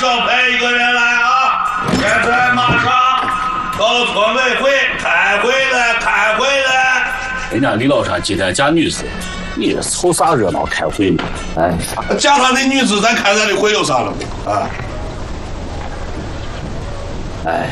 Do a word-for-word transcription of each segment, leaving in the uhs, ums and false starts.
要派一个人来啊！现在马上到村委会开会了，开会了。 人家李老山今天嫁女婿，你这凑啥热闹开会呢？哎， 嫁他的女子，咱开咱的会有啥了不？啊！ 哎，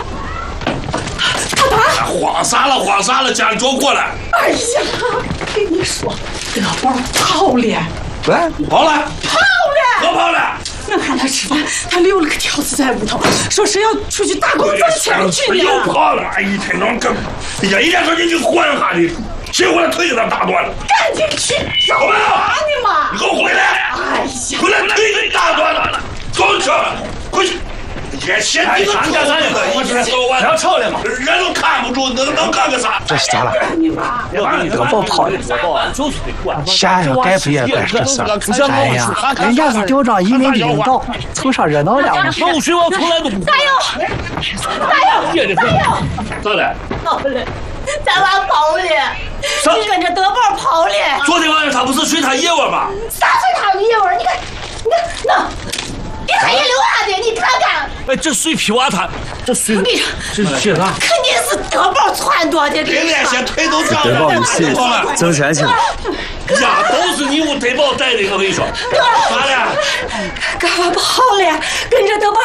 他爸， 慌啥了？慌啥了？家里着火了！ 哎呀，跟你说，德宝跑了。 哎，跑了， 跑了， 可跑了！ 我喊他吃饭，他留了个条子在屋头，说是要出去打工挣钱去呢。 又跑了！哎，一天到晚干，哎呀，一天说你去换下的，谁回来腿给他打断了？ 赶紧去，找啥呢嘛？ 你给我回来！ 哎呀， 回来腿给打断了，走去，回去。也嫌你们干啥呢？我这说完，不要吵了嘛，人都看不住，能能干个啥？ 这是咋了？德宝跑了，下要该不也该这事儿？哎呀，人家是调账移民的领导，凑上热闹了。 老水我从来都不加油！加油！加油！ 咋了？ 跑了，咱娃跑了，你跟着德宝跑了。 昨天晚上他不是睡他爷窝吗？ 啥睡他爷窝？你看，你看那。给他也留下的，你看看。 哎，这水皮娃他，这水， 我跟你说， 这写啥？ 肯定是德宝撺掇的。 别连些腿都长了。 德宝一起挣钱去了。 呀，都是你我德宝带的，我跟你说。 啥了？干娃跑了，跟着德宝